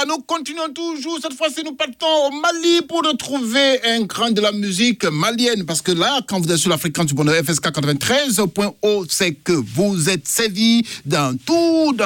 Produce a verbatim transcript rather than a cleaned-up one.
voilà, nous continuons toujours. Cette fois-ci, nous partons au Mali pour retrouver un grand de la musique malienne. Parce que là, quand vous êtes sur la fréquence du bonheur F S K quatre-vingt-treize point zéro, c'est que vous êtes servi dans tout... Dans